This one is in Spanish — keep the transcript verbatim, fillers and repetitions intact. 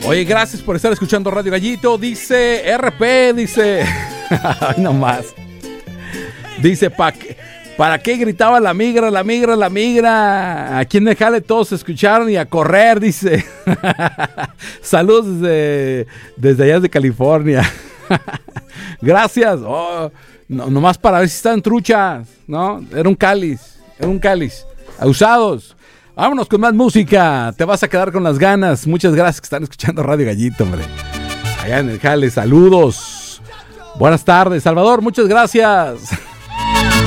Oye, gracias por estar escuchando Radio Gallito. Dice R P, dice... Ay, no más. Dice, ¿pa qué? ¿Para qué gritaba la migra, la migra, la migra? Aquí en el jale todos se escucharon y a correr, dice. Saludos desde, desde allá de California. Gracias. Oh, no, nomás para ver si están truchas, ¿no? Era un cáliz, era un cáliz. Usados. Vámonos con más música. Te vas a quedar con las ganas. Muchas gracias que están escuchando Radio Gallito, hombre. Allá en el jale, saludos. Buenas tardes, Salvador, muchas gracias.